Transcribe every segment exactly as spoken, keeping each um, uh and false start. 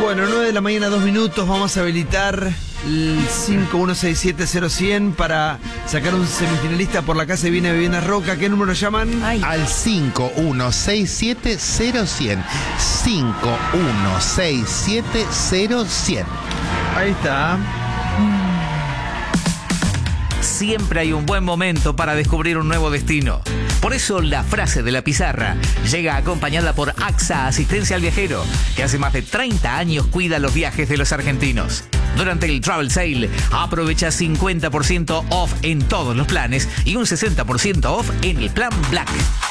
Bueno, nueve de la mañana, dos minutos. Vamos a habilitar el cinco uno seis siete cero cien para sacar un semifinalista por la casa de Viena Vivienda Roca. ¿Qué número llaman? Ay. Al cinco uno seis siete cero cien. cinco uno seis siete cero cien. Ahí está. Siempre hay un buen momento para descubrir un nuevo destino. Por eso la frase de la pizarra llega acompañada por AXA Asistencia al Viajero, que hace más de treinta años cuida los viajes de los argentinos. Durante el Travel Sale, aprovecha cincuenta por ciento off en todos los planes y un sesenta por ciento off en el plan Black.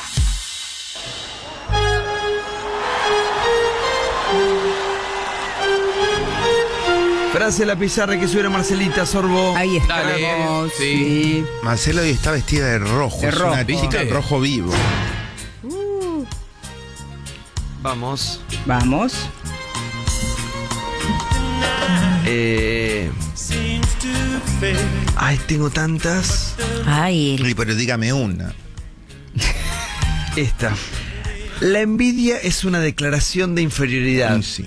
Frase de la pizarra que suena Marcelita Sorbo. Ahí estamos. Dale, sí. Sí. Marcelo hoy está vestida de rojo. De es rojo. una chica ¿Viste? en rojo vivo. Vamos. Vamos. Eh... Ay, tengo tantas. Ay, Sí, pero dígame una. Esta. La envidia es una declaración de inferioridad. Sí.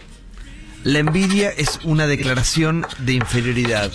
La envidia es una declaración de inferioridad.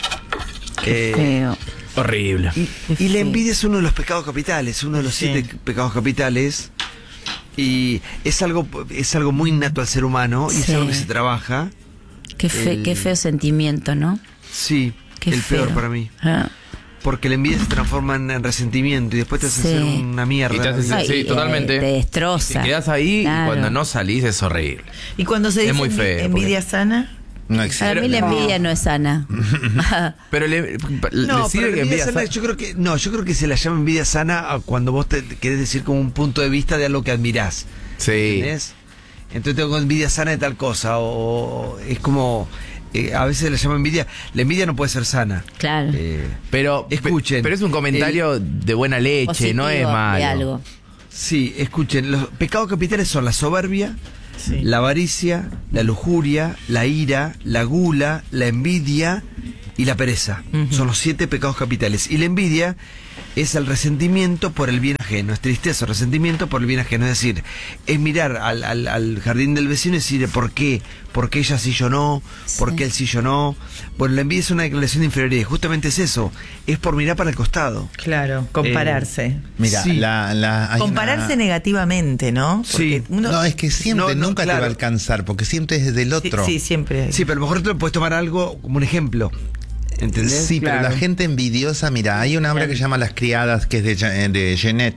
Eh, feo. Horrible. y la envidia es uno de los pecados capitales, uno de los siete pecados capitales. Y es algo, es algo muy innato al ser humano y Sí. es algo que se trabaja. Qué, fe, El- qué feo sentimiento, ¿no? Sí, Qué el feo. peor para mí. Ah. Porque la envidia se transforma en, en resentimiento y después te hace Sí. hacer una mierda. Y te hace- Ay, sí, eh, totalmente. te destroza. Te quedas ahí Claro. y cuando no salís es horrible. Y cuando se Es dice muy feo, envi- envidia sana, No existe. Para mí la envidia no es sana. Pero le, le No, sirve pero que envidia envidia sana, sa- yo creo que no, yo creo que se la llama envidia sana a cuando vos te querés decir como un punto de vista de algo que admirás. Sí. ¿Entendés? Entonces tengo envidia sana de tal cosa o, o es como eh, a veces la llama envidia. La envidia no puede ser sana. Claro. Eh, Pero, Escuchen, pero es un comentario de buena leche, Positivo no es de malo. algo. sí, escuchen, los pecados capitales son la soberbia, sí. la avaricia, la lujuria, la ira, la gula, la envidia y la pereza. Son los siete pecados capitales. Y la envidia es el resentimiento por el bien ajeno, es tristeza o resentimiento por el bien ajeno. Es decir, es mirar al, al, al jardín del vecino y decir, ¿por qué? ¿Por qué ella sí yo no? ¿Por Sí. qué él sí yo no? Bueno, la envidia es una declaración de inferioridad. Justamente es eso, es por mirar para el costado. Claro, compararse. Mira, Sí. la, la, hay Compararse una- negativamente, ¿no? Sí. Porque uno- No, es que siempre, No, no, nunca te claro. va a alcanzar, porque siempre es del sí, otro. sí, siempre. Sí, pero a lo mejor tú puedes tomar algo como un ejemplo. ¿Entendés? Sí, pero Claro. la gente envidiosa, mira, hay una obra que se llama Las Criadas, que es de, Ja- de Genet,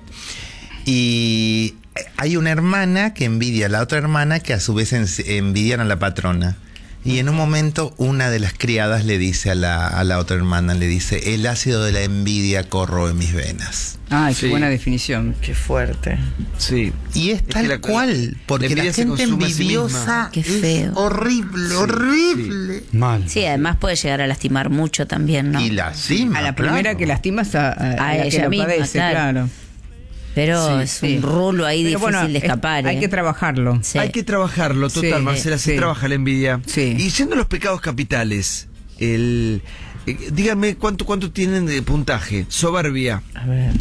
y hay una hermana que envidia a la otra hermana que a su vez en- envidian a la patrona. Y en un momento una de las criadas le dice a la, a la otra hermana, le dice, el ácido de la envidia corroe mis venas. Ay, Sí. qué buena definición. Qué fuerte. Sí. Y es Es tal que la- cual, porque la la, envidia se gente consume a sí envidiosa misma. Qué feo. es horrible, horrible. Mal. Sí, además puede llegar a lastimar mucho también, ¿no? Y lastima, A la primera claro. que lastimas a, a- a A la que ella lo misma, padece, claro. claro. Pero Sí, es sí. un rulo ahí Pero difícil bueno, de es- escapar. hay ¿eh? que trabajarlo. Sí. Hay que trabajarlo, total, Sí, Marcela, se sí. trabaja la envidia. Sí. Y yendo a los pecados capitales, el eh, díganme cuánto cuánto tienen de puntaje. Soberbia. A ver.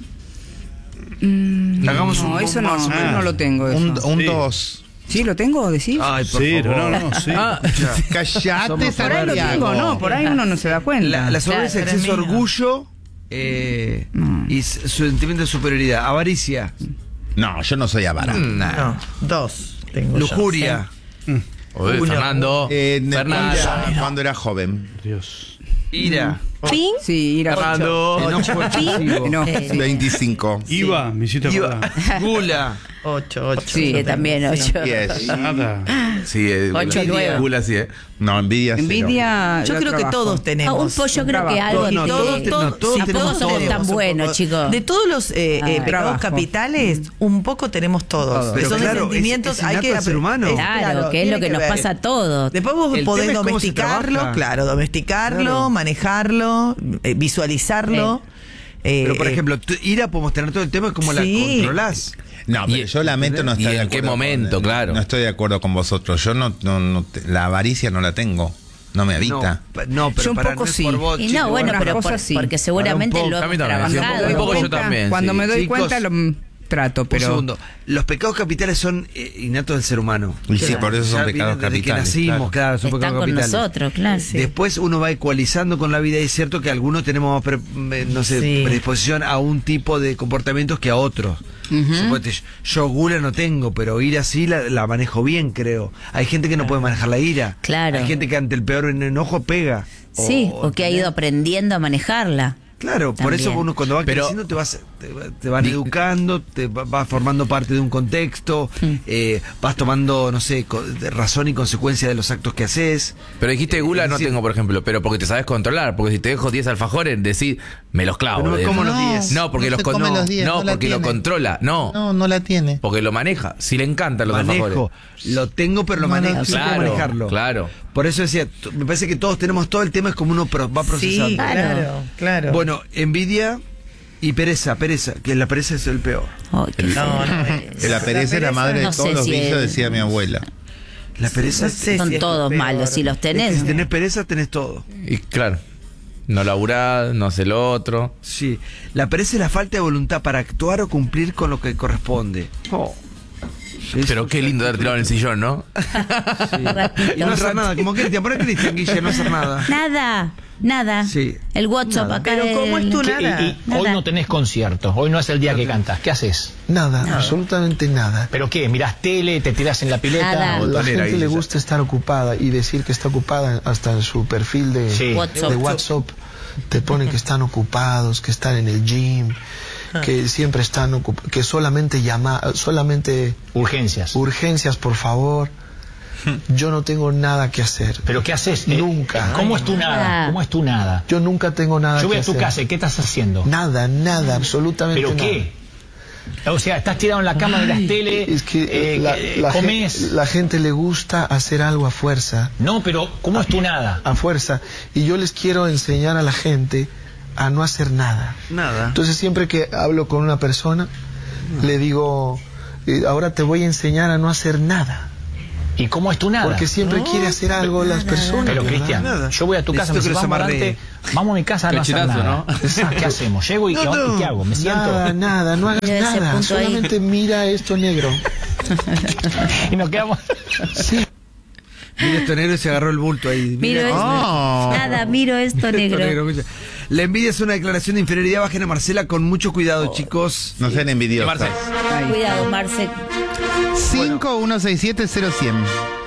Hagamos No, un eso no, más o yo menos. no lo tengo. Eso. Un, un Sí. dos. ¿Sí lo tengo, decís? Ay, por Sí, favor. no, no, sí. Ah, Callate, Somos por ahí lo Santiago. tengo, no, por ahí uno no se da cuenta. La, la soberbia es Claro, exceso de pero es mío. orgullo eh, y s- su sentimiento de superioridad. Avaricia, No, yo no soy avara. nah. No, dos tengo yo. lujuria, Oye, Uno. Fernando. Eh, Fernando. cuando, cuando era joven. Dios. ira, ¿Fin? Sí, ir a Fernando. enojo excesivo, No, Eh, sí. veinticinco. Iba, me hiciste iba, acordar. gula. Ocho, ocho. Sí, Sí, también, ocho. Yes. Nada. Sí, eh, Ocho, gula- nueve. gula, sí, eh. No, envidia. cero. Envidia. Yo lo creo que trabajo. todos Ah, tenemos. un pollo creo que trabajo. algo No, tiene. todos te- no, todos sí, tenemos todos somos todo. tan un buenos, poco. chicos. De todos los eh, Ah. eh, pecados Trabajo. capitales, un poco tenemos todos. Todos. Pero Son claro, es- sentimientos, es hay que innato al ser apre- humano. es- Claro, que es lo tiene que nos ver. pasa a todos. Después vos El podés tema es cómo se domesticarlo, trabaja. claro, domesticarlo, Claro. manejarlo, eh, visualizarlo. eh, Pero por eh, ejemplo, tú- ira podemos tener todo el tema de cómo Sí. la controlás. No, pero Y- yo lamento no ¿y estar de en qué acuerdo momento, con- claro? No estoy de acuerdo con vosotros. Yo no, no, no te- la avaricia no la tengo. No me habita. No, pa- no, pero Yo un para, poco no es sí. por vos, Y chicos. no, bueno, unas pero cosas por- sí. porque seguramente Ahora un lo poco, hemos a mí también, sí, un trabajado. poco- un poco yo Cuenta, también, Cuando sí. me doy Chicos. cuenta, lo, trato, pero... Un segundo. Los pecados capitales son eh, innatos del ser humano. Y sí, por eso son Ya pecados vienen desde que capitales. nacimos, claro. claro, son Están pecados con capitales. nosotros, claro. Después uno va ecualizando con la vida y es cierto que algunos tenemos más pre- eh, no sé, Sí. predisposición a un tipo de comportamientos que a otros. Suponete, yo gula no tengo, pero ira sí la, la manejo bien, creo. Hay gente que no puede manejar la ira. Claro. Hay gente que ante el peor enojo pega. Sí, o que ha ido aprendiendo a manejarla. Claro, por eso También. uno cuando va Pero- creciendo te vas te, va- te van educando, te va- vas formando parte de un contexto, eh, vas tomando, no sé, co- de razón y consecuencia de los actos que haces. Pero dijiste gula Eh, no sí. tengo, por ejemplo, pero porque te sabes controlar. Porque si te dejo diez alfajores, decís, me los clavo. Pero no de- como los No, diez. No, porque no los se con- come no, los diez, no, no la porque lo tiene. controla. No, No, no la tiene. porque lo maneja. Si le encantan los Manejo, alfajores. lo tengo pero lo No, no, manejo, sé claro, manejarlo. claro. Por eso decía, t- me parece que todos tenemos todo el tema, es como uno pro- va procesando. Sí, claro, claro. Bueno, envidia y pereza, pereza, que la pereza es el peor. Ay, qué El- feo. No, no, Que la pereza es la madre de no todos sé los si vicios, es- decía mi abuela. La pereza no sé. Son si es todos peor. malos. Si los es que tenés. si tenés pereza tenés todo. Y claro, no laburás, no hace lo otro. Sí, la pereza es la falta de voluntad para actuar o cumplir con lo que corresponde. Oh. Eso Pero qué lindo haber tirado en el sillón, ¿no? Y no hacer nada, como Cristian, pon a Cristian, Guille, no hacer nada. Nada, nada. Sí. El WhatsApp Nada. acá. Pero ¿cómo es tu del- nada? Y, y Nada. hoy no tenés concierto, hoy no es el día que cantas. ¿Qué haces? Nada, absolutamente nada. ¿Pero qué? ¿Mirás tele? ¿Te tirás en la pileta? Nada. ¿O- La Botonera, gente le Guille. gusta estar ocupada y decir que está ocupada hasta en su perfil de, Sí. WhatsApp. de WhatsApp. Te ponen que están ocupados, que están en el gym, que siempre están ocupados, que solamente llama, solamente Urgencias. urgencias, por favor. Yo no tengo nada que hacer. ¿Pero qué haces? Eh, Nunca. ¿Cómo es tu nada? Ah. ¿Cómo es tu nada? Yo nunca tengo nada Yo voy que a tu hacer. casa y ¿qué estás haciendo? Nada, nada, absolutamente ¿Pero nada. qué? O sea, estás tirado en la cama de las tele, Es que eh, la, eh, la comés. gente, la gente le gusta hacer algo a fuerza. No, pero ¿cómo es tu nada? A fuerza. Y yo les quiero enseñar a la gente a no hacer nada. Nada. Entonces siempre que hablo con una persona, le digo, eh, ahora te voy a enseñar a no hacer nada. ¿Y cómo es tu nada? Porque siempre quiere hacer algo las personas. Pero ¿verdad? Cristian, Nada. yo voy a tu casa, me Necesito dice, que vamos, los amarre. adelante, vamos a mi casa a no hacer Cachetazo, nada. ¿no? ¿Qué hacemos? Llego y, No, ¿qué, no. y ¿qué hago? ¿Me siento? Nada, nada, no hagas Mira ese nada. punto ahí. Solamente mira esto negro. Y nos quedamos... Sí. Mira esto negro y se agarró el bulto ahí. Miro Mira, esto. Oh. Nada, miro esto esto negro. negro, escucha. La envidia es una declaración de inferioridad. Bajen a Marcela con mucho cuidado, chicos. No sean envidiosos. Marce. Cuidado, Marce. cinco uno seis siete cero cien.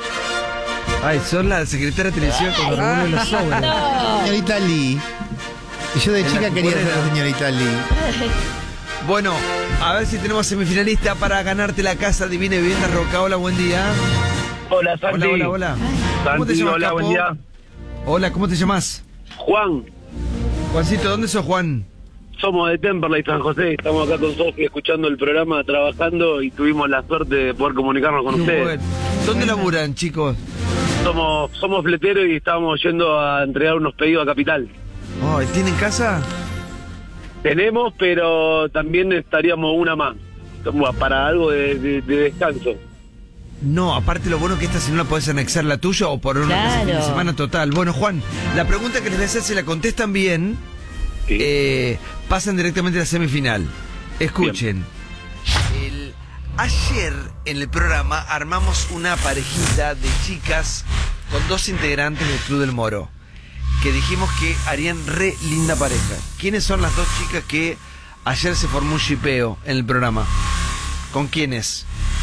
Ay, son la secretaria de televisión con los revuelven los sobres. Señorita Lee. Y yo de En la chica quería ser cuponera. la señorita Lee. Bueno, a ver si tenemos semifinalista para ganarte la casa Divina Vivienda Roca. Hola, buen día. Hola, Santi. Hola, hola, hola. ¿Cómo te Santi, llamas, hola, capo? buen día. Hola, ¿cómo te llamas? Juan, Juancito, ¿dónde sos, Juan? somos de Temperley, San José. Estamos acá con Sofi escuchando el programa, trabajando y tuvimos la suerte de poder comunicarnos con Qué ustedes. bueno. ¿Dónde laburan, chicos? Somos somos fleteros y estábamos yendo a entregar unos pedidos a Capital. Ay, ¿tienen casa? Tenemos, pero también estaríamos una más, como para algo de, de- de descanso. No, aparte lo bueno que esta si no la podés anexar la tuya o por una Claro. casa fin de semana total. Bueno, Juan, la pregunta que les voy a hacer, si la contestan bien, Sí. eh, pasan directamente a la semifinal. Escuchen. El- ayer en el programa armamos una parejita de chicas con dos integrantes del Club del Moro, que dijimos que harían re linda pareja. ¿Quiénes son las dos chicas que ayer se formó un shipeo en el programa? ¿Con quiénes?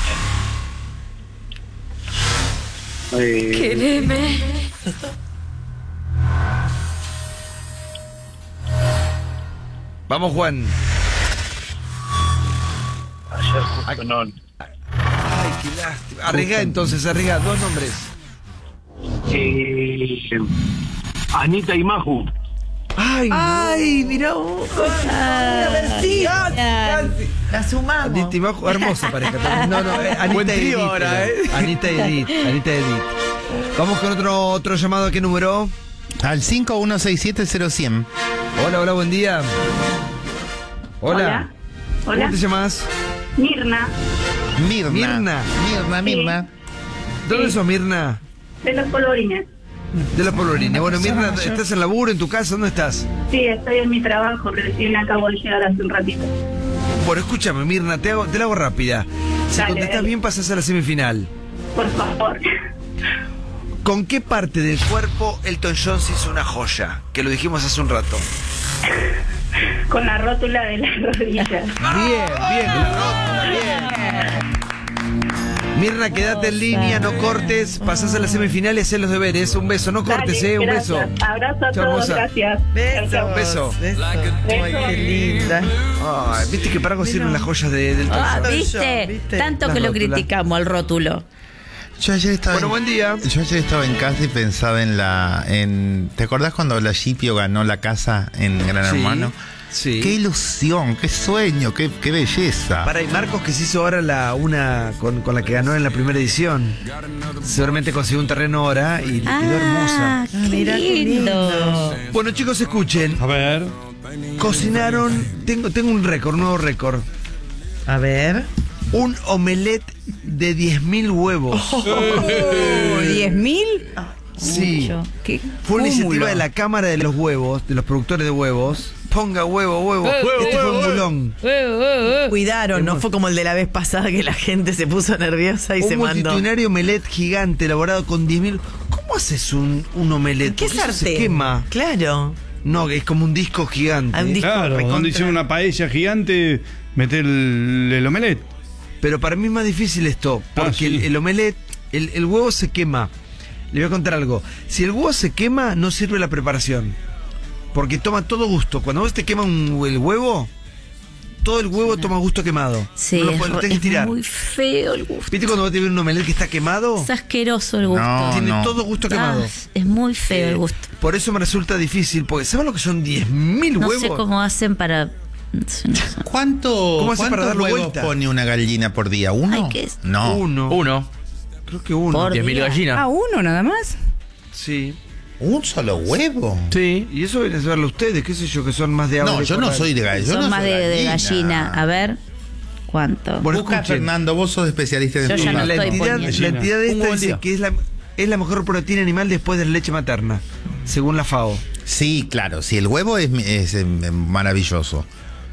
Eh, Vamos, Juan. ayer justo no. Ay, qué lástima. Arriesga entonces, arriesga. Dos nombres. Eh, Anita y Maju. Ay, Ay, mirá vos. A ver si la sumamos. Anita y Majo, hermosa pareja también. No, no, eh, Anita Buen y trío Edith. ahora, era. ¿eh? Anita y Edith. Anita y Edith. Vamos con otro otro llamado. ¿A qué número? Al cinco uno seis siete cero cien. Hola, hola, buen día. Hola. Hola. ¿Cómo Hola. te llamas? Mirna, Mirna. Mirna. Mirna, Mirna. ¿Dónde Sí. sos, Mirna? de los colorines. De los Polvorines. Bueno, Mirna, ¿estás en laburo, en tu casa? ¿Dónde estás? Sí, estoy en mi trabajo, recién acabo de llegar hace un ratito. Bueno, escúchame, Mirna, te, hago, te la hago rápida. Si Dale, contestás dale. bien, pasás a la semifinal. Por favor. ¿Con qué parte del cuerpo Elton John se hizo una joya? Que lo dijimos hace un rato. Con la rótula de las rodillas. Bien, bien, con la rótula, bien. Mirna, quédate en línea, no cortes, pasás a la semifinal y hacés los deberes. Un beso, no cortes, Dale, eh, un gracias. beso. Abrazo a Chao, todos, hermosa. gracias. Besos. Un beso. Besos. Ay, qué linda. Ay, viste que para algo sirven las joyas de, del Ah, Elton John. ¿viste? ¿viste? Tanto La que lo rótula. criticamos al rótulo. Yo ayer estaba Bueno, en, buen día. Yo ayer estaba en casa y pensaba en la... En, ¿te acordás cuando la Shipio ganó la casa en Gran Sí, Hermano? sí. Qué ilusión, qué sueño, qué, qué belleza. Para, y Marcos que se hizo ahora la una con, con la que ganó en la primera edición. Seguramente consiguió un terreno ahora y le quedó hermosa. Ah, qué Mira qué lindo. lindo. Bueno, chicos, escuchen. A ver. Cocinaron, tengo, tengo un récord, un nuevo récord. A ver. Un omelette de diez mil huevos. Oh, ¿diez mil? Sí. Mucho. ¿Qué Fue una iniciativa cúmulo. de la Cámara de los Huevos, de los productores de huevos. Ponga huevo, huevo. Este fue un bulón. Cuidaron, no fue como el de la vez pasada que la gente se puso nerviosa y Un se mandó. multitudinario omelette gigante elaborado con diez mil. ¿Cómo haces un, un omelette? ¿Qué Porque eso sartén? se quema. Claro. No, es como un disco gigante. Ah, un disco Claro, recontra- donde hicieron una paella gigante, meter el, el omelette. Pero para mí es más difícil esto, porque Ah, sí. el, el omelette, el, el huevo se quema. Le voy a contar algo. Si el huevo se quema, no sirve la preparación. Porque toma todo gusto. Cuando vos te quema un, el huevo, todo el huevo toma gusto quemado. Sí, no lo es, podés- lo tenés que es tirar. muy feo el gusto. ¿Viste cuando vos te ves un omelette que está quemado? Es asqueroso el gusto. No, Tiene no. todo gusto quemado. Ah, es muy feo el gusto. Por eso me resulta difícil, porque ¿sabes lo que son diez mil No huevos? sé cómo hacen para... no sé, no sé. ¿Cuánto, ¿Cómo hace para ¿Cuántos darlo huevos vuelta? pone una gallina por día? ¿Uno? Ay, ¿qué es? No. Uno. Uno. Creo que uno. Por diez mil día. gallinas. Ah, uno nada más. Sí. ¿Un solo huevo? Sí. Y eso viene a saberlo ustedes, qué sé yo, que son más de agua. No, de yo no corral. soy de gallina. Son más de, de gallina. A ver, ¿cuánto? Bueno, Busca, escuchen. Fernando, vos sos especialista en Yo ya esto. no la, estoy entidad, poniendo. la entidad de Un esta buen dice día. que es la, es la mejor proteína animal después de la leche materna, según la FAO. Sí, claro, sí, el huevo es, es, eh, maravilloso.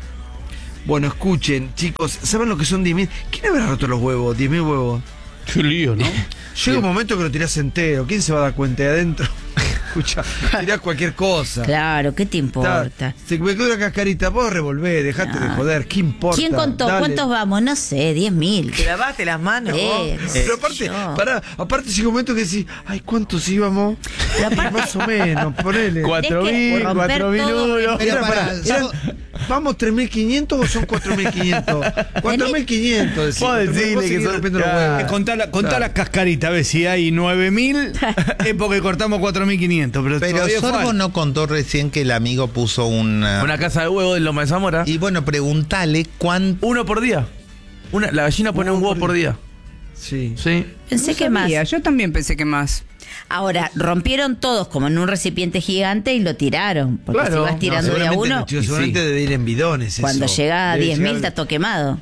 Bueno, escuchen, chicos, ¿saben lo que son diez mil? ¿Quién habrá roto los huevos? diez mil huevos. Qué lío, ¿no? Llega un momento que lo tirás entero. ¿Quién se va a dar cuenta de adentro? Escucha, tirás cualquier cosa. Claro, ¿qué te importa? Está- Se me quedó una cascarita, vos revolvé, dejate de No. joder, ¿qué importa? ¿Quién contó? Dale. ¿Cuántos vamos? No sé, diez mil. Te lavaste las manos. Eh, vos. Pero aparte, yo. pará, aparte llega un momento que decís, ay, ¿cuántos íbamos? Pero aparte- Y más o menos, ponele. Cuatro Tenés que mil, romper cuatro mil todo. uno. Pero Era pará, para- yo- eran- ¿Vamos tres mil quinientos o son cuatro mil quinientos? cuatro mil quinientos, decís. Vos Vos decirle seguís que son- rompiendo los Eh, huevos. Contá, la, contá Claro. las cascaritas, a ver si hay nueve mil, es porque cortamos cuatro mil quinientos. Pero, Pero todavía Sorbo falta. no contó recién que el amigo puso una... Una casa de huevo de Loma de Zamora. Y bueno, preguntale cuánto... Uno por día. Una, la gallina pone un huevo por día. Sí. Sí. Pensé No que más. sabía, yo también pensé que más. Ahora, rompieron todos como en un recipiente gigante y lo tiraron. Porque Claro. si vas No, tirando de a seguramente, uno, chicos, Y seguramente sí. debe ir en bidones. cuando eso. llega a Debe diez mil llegar- está todo quemado.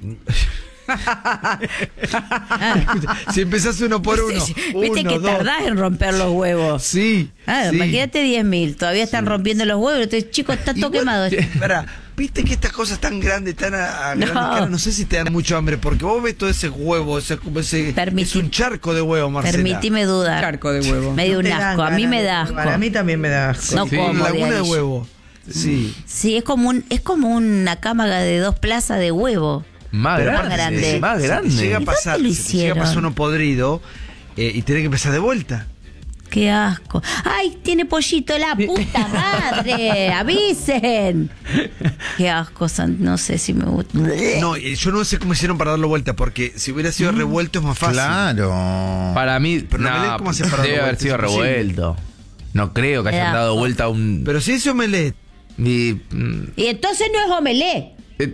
Ah, Si empezás uno por uno. Viste uno, que dos. tardás en romper los huevos. Sí. Ah, sí. imagínate diez mil, todavía están rompiendo los huevos. Entonces, chicos, está todo Igual, quemado. Pará, viste que estas cosas tan grandes, tan a, a No. grandes escala, no sé si te dan mucho hambre, porque vos ves todo ese huevo, ese, ese- Permití- es un charco de huevo, Marcela. Permitime dudar. Charco de huevo. Me dio un Te dan asco, a mí ganas me de da asco. probar, A mí también me da asco. No Sí. como Una de laguna de ahí. huevo. Sí. Sí, es como un, es como una cámaga de dos plazas de huevo. Más Pero grande. más grande. Más Si grande. llega a ¿Y pasar, dónde lo si llega a pasar hicieron? uno podrido eh, y tenés que empezar de vuelta. Qué asco. ¡Ay, tiene pollito la puta madre! ¡Avisen! Qué asco, San- no sé si me gusta. No, eh, yo no sé cómo hicieron para darlo vuelta, porque si hubiera sido Mm. revuelto es más fácil. Claro. Para mí, Pero no, la omelette, ¿cómo hace para debe darlo haber vuelta? sido Es imposible. revuelto. No creo que Me hayan da dado asco. vuelta a un... Pero si ese omelette, y, mm, Y entonces no es omelé.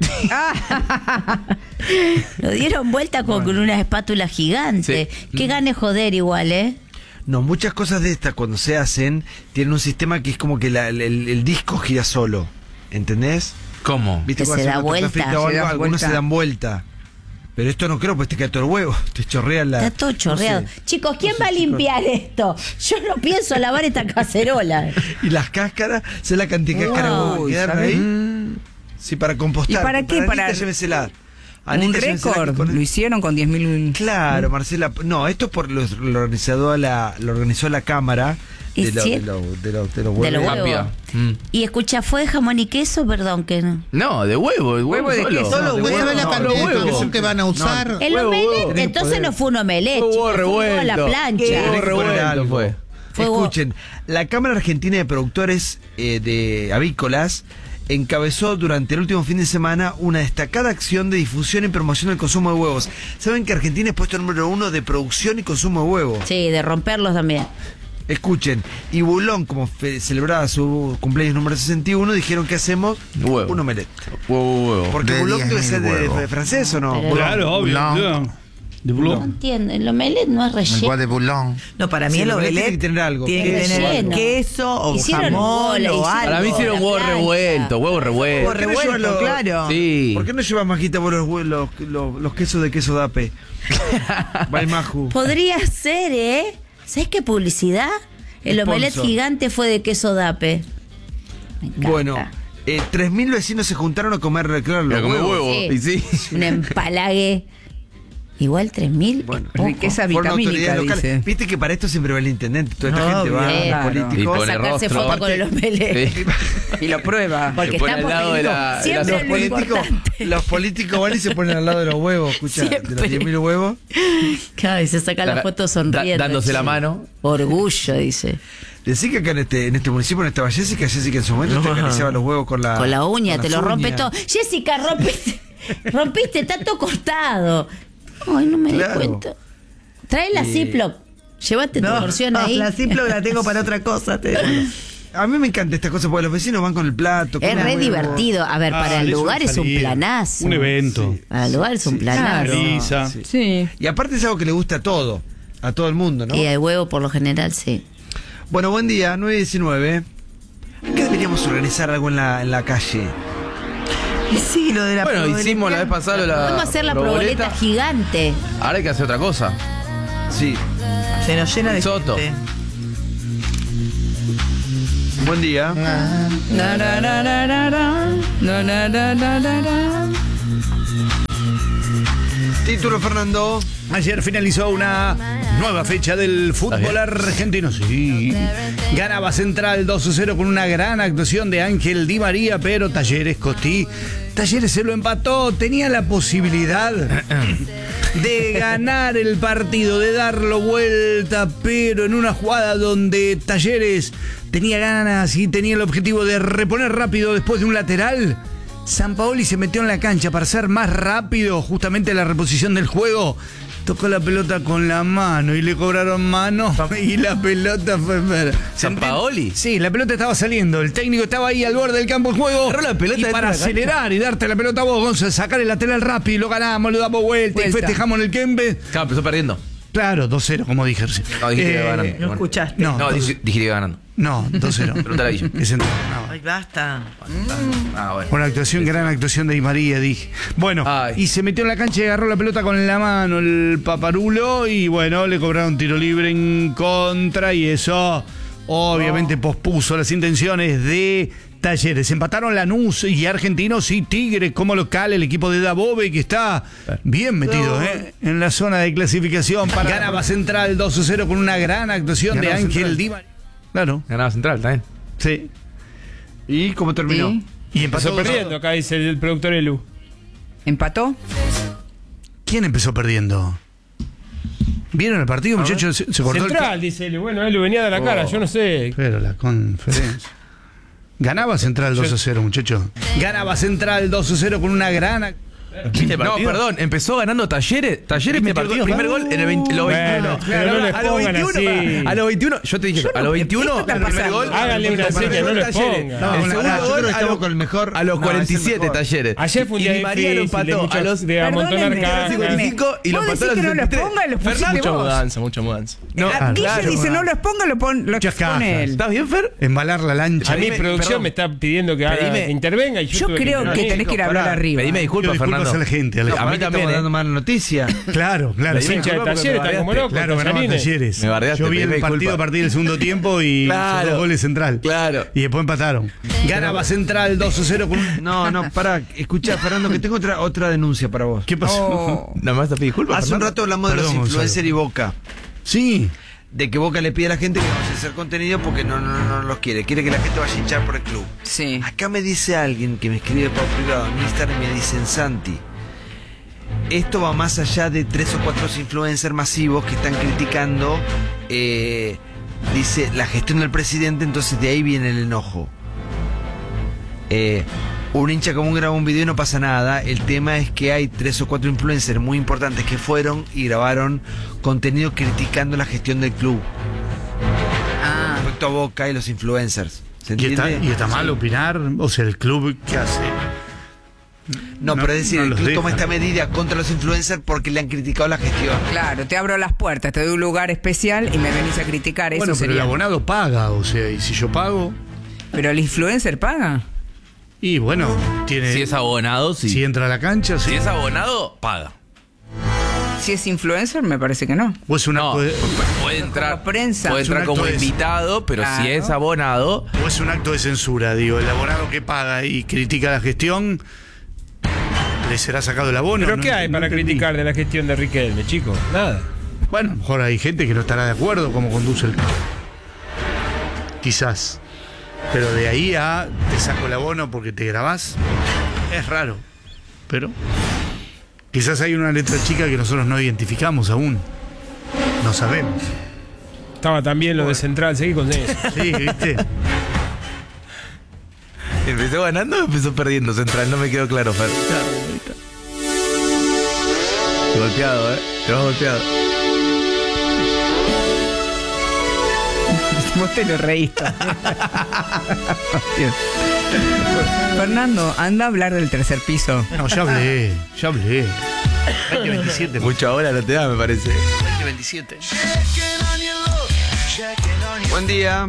Lo dieron vuelta como con una espátula gigante. Sí. Qué gane joder igual, ¿eh? no, muchas cosas de estas cuando se hacen tienen un sistema que es como que la- el, el- el disco gira solo. ¿Entendés? ¿Cómo? ¿Viste Que cuando se hacen da una torta vuelta. frita o Se algo? da Algunos vuelta. se dan vuelta. Pero esto no creo, pues te cae todo el huevo. Te chorrea la. Está todo chorreado. no sé. Chicos, ¿quién No sé, va a chicos. limpiar esto? Yo no pienso lavar esta cacerola. Y las cáscaras, ¿sabes la cantidad de cáscaras Wow, que quedaron ¿sabes? ahí? Sí, para compostar. ¿Y para qué? Anita, Para- llévesela. Un Anita, llévesela que récord. con- Lo hicieron con diez mil. Claro, Marcela. No, esto es por lo, lo organizó la, lo organizó la Cámara de, ¿Es lo- de, cierto? lo- de, lo- de los De los huevos. huevos. Rápida. Mm. Y escucha, ¿fue jamón y queso? Perdón, que no. No, de huevo, de huevo, Huevo de solo. queso. Solo de huevo, huevo, ¿sabes la no, cantidad de huevo. queso que van a usar? El Huevo, omelette, huevo. entonces Poder. no fue un omelette. Huevo chicos, fue un huevo a la revuelto. plancha. ¿Qué? Tenés que poner revuelto algo. fue. Fue huevo. Escuchen, la Cámara Argentina de Productores eh, de Avícolas encabezó durante el último fin de semana una destacada acción de difusión y promoción del consumo de huevos. Saben que Argentina es puesto número uno de producción y consumo de huevos. Sí, de romperlos también. Escuchen, y Bulón, como fe- celebraba su cumpleaños número sesenta y uno, dijeron que hacemos Huevo. un omelette. Huevo, huevo. Porque De Bulón diez debe mil ser de, huevos. de francés o no. Pero- Boulogne. Claro, obvio. Boulogne. claro. De No Boulogne. entiendo, el omelette no es Igual relleno. de Boulogne. No, para mí Sí, el el omelette omelette tiene que tener algo. tiene que Es tener relleno. queso o Hicieron jamón bola, o hicieron algo. Para mí hicieron la huevo plancha. revuelto, huevo Huevo revuelto. ¿Por qué no revuelto, llevan los- claro. Sí. ¿Por qué no llevas Majita vos los, hue- los, los, los quesos de queso dape? Baimaju. Podría ser, ¿eh? ¿Sabes qué publicidad? El Sponsor. omelette gigante fue de queso dape. Me encanta. Bueno, eh, tres mil vecinos se juntaron a comer, claro, los Pero como huevos. huevo. Sí. Y sí. Un empalague. Igual tres mil. Bueno, Riqueza fueron vitamínica, autoridades locales. dice. Viste que para esto siempre va el intendente. Toda esta Obvio. gente va, Sí, los claro. Y políticos. pone Sacarse rostro. foto con el omelette. Sí. Y lo prueba. Porque Se pone estamos al lado de la- de siempre la lo políticos, importante. los políticos van y se ponen al lado de los huevos, escucha, de los Siempre. diez mil huevos. Claro, y se saca la Da- foto da- sonriendo. dándose la che. mano. Orgullo, dice. Decí que acá en este, en este municipio no estaba Jessica, Jessica en su momento te acariciaba los huevos con la Con la uña, con te las lo rompe uñas. todo. Jessica, rompiste, rompiste, está todo cortado. Ay, no me Claro. di cuenta. Trae la Eh, Ziploc. Llévate tu No, porción no, ahí. la Ziploc la tengo para otra cosa. te- A mí me encanta esta cosa porque los vecinos van con el plato. Es comen re huevo. divertido. A ver, Ah, para el es una lugar es un salida, planazo. Un evento. Para el lugar es un planazo. Lisa. Sí. Sí. Y aparte es algo que le gusta a todo, a todo el mundo, ¿no? Y el huevo, por lo general, sí. Bueno, buen día, nueve diecinueve. ¿Qué deberíamos organizar algo en la, en la calle? Y sí, lo de la Bueno, proboleta. hicimos la vez pasada la. Podemos hacer la proboleta gigante. Ahora hay que hacer otra cosa. Sí. Se nos llena de Soto. gente. Buen día. Na, na, na, na, na, na. Na, na, na, na, na, na. Título, Fernando. Ayer finalizó una nueva fecha del fútbol bien? argentino. Sí. Ganaba Central dos a cero con una gran actuación de Ángel Di María, pero Talleres Costí. Talleres se lo empató. Tenía la posibilidad de ganar el partido, de darlo vuelta, pero en una jugada donde Talleres tenía ganas y tenía el objetivo de reponer rápido después de un lateral. Sampaoli se metió en la cancha para ser más rápido, justamente la reposición del juego. Tocó la pelota con la mano y le cobraron mano y la pelota fue... ¿Sampaoli? Sí, la pelota estaba saliendo, el técnico estaba ahí al borde del campo de juego. Agarró la pelota y dentro para de la cancha. acelerar y darte la pelota a vos, Gonzalo, sacar el lateral rápido y lo ganamos, lo damos vuelta, y Vuelta. festejamos en el Kembe. Claro, empezó perdiendo. Claro, dos cero, como dije recién. No, dijiste que iba ganando. No Bueno. escuchaste. No, No, dos- dije dije que iba ganando. no, dos cero. Pregúntale a Guillo. Que se entró, no. Ay, basta. Ah, bueno. Una actuación, gran actuación de Di María, dije. Bueno, Ay. y se metió en la cancha y agarró la pelota con la mano el Paparulo y bueno, le cobraron tiro libre en contra y eso obviamente pospuso las intenciones de Talleres. Empataron Lanús y Argentinos y Tigre como local, el equipo de Dabove que está bien metido ¿eh? en la zona de clasificación. Para ganaba Central dos a cero con una gran actuación Ganaba de Ángel Central. Di María. Claro, Ganaba Central también. sí. ¿Y cómo terminó? Sí. Y empezó Empezó perdiendo, acá dice el productor Elu. ¿Empató? ¿Quién empezó perdiendo? ¿Vieron el partido, muchachos? Se, se cortó Central, dice Elu. Bueno, Elu venía de la cara, yo no sé. el... Pero la conferencia. Ganaba Central dos a cero, muchachos. Ganaba Central dos a cero con una gran... No, perdón, empezó ganando Talleres. Talleres metió el partido? primer gol en el veinte, lo Bueno, veintiuno. pero no les a los pongan veintiuno, así. a los veintiuno, yo te dije, a los veintiuno, ¿qué está el primer pasando? gol. Háganle una el seña, primer no gol les Talleres. pongan. No, el bueno, segundo ah, yo creo gol que a estamos los, con el mejor. a los No, cuarenta y es el siete mejor. Talleres. Ayer fue un y día Di María lo difícil, de empató a muchos- los de amontonar Perdónenme, cajas. cincuenta y cinco y lo Vos empató a decís los que no los sesenta y tres. ponga y los pusiste Fernando, vos. mudanza, mucha mudanza. No, Ah, Guille claro, dice, bueno. no los ponga, lo, pon, lo Muchas expone cajas. él. ¿Estás bien, Fer? Embalar la lancha. A mí Pedime- producción perdón. me está pidiendo que haga, Pedime- que intervenga y yo, Yo tuve creo que intervenir. tenés que ir a hablar pará, arriba. Pedime disculpas, Pido disculpas cosa a la gente. A, la- No, a para mí que también. estamos ¿eh? dando mala noticia. Claro, claro. Los sí. hinchas de disculpa, Talleres pero me están como bardeaste. locos. Claro, ganaba Tallarines. Talleres. Me bardeaste, Yo vi te el pido partido disculpas. a partir del segundo tiempo y Claro. hizo dos goles Central. Claro. Y después empataron. Ganaba Central dos a cero con un... No, no, pará. Escuchá, Fernando, que tengo otra, otra denuncia para vos. ¿Qué pasó? Oh. Nada más te pido disculpas. Hace un Fernando. rato hablamos de Perdón, los influencers Gonzalo. y Boca. Sí. De que Boca le pide a la gente que vamos a hacer contenido porque no, no, no los quiere. Quiere que la gente vaya a hinchar por el club. Sí. Acá me dice alguien que me escribe por privado en Instagram y me dicen, Santi, esto va más allá de tres o cuatro influencers masivos que están criticando, eh, dice, la gestión del presidente, entonces de ahí viene el enojo. Eh, un hincha común graba un video y no pasa nada. El tema es que hay tres o cuatro influencers muy importantes que fueron y grabaron contenido criticando la gestión del club. Ah. Respecto a Boca y los influencers. ¿Se Y está, entiende? y está mal opinar. O sea, el club, ¿qué hace? No, No, pero es decir, no el los club deja. toma esta medida contra los influencers porque le han criticado la gestión. Claro, te abro las puertas, te doy un lugar especial y me venís a criticar. Eso Bueno, pero el sería. abonado paga. O sea, y si yo pago. Pero el influencer paga. Y bueno, tiene. Si es abonado, sí. Si entra a la cancha, sí. Si es abonado, paga. Si es influencer, me parece que no. O es un No, acto de, puede entrar, Como prensa. puede Es un entrar como acto de- invitado, pero Claro. si es abonado, o es un acto de censura, digo. El abonado que paga y critica la gestión, ¿le será sacado el abono? ¿Pero No qué hay ent- para no entendí. criticar de la gestión de Riquelme, chicos? Nada. Bueno, a lo mejor hay gente que no estará de acuerdo cómo conduce el club. Quizás. Pero de ahí a te saco el abono porque te grabás, es raro. Pero quizás hay una letra chica que nosotros no identificamos aún. No sabemos. Estaba también lo de Central, seguí con eso. Sí, ¿viste? ¿empezó ganando o empezó perdiendo Central? No me quedó claro, Fer. Te golpeado, ¿eh? Te vas golpeado. Vos te lo reíste. Fernando, anda a hablar del tercer piso. No, ya hablé, ya hablé. veinte veintisiete. Mucha hora no te da, me parece. veinte veintisiete. Buen día.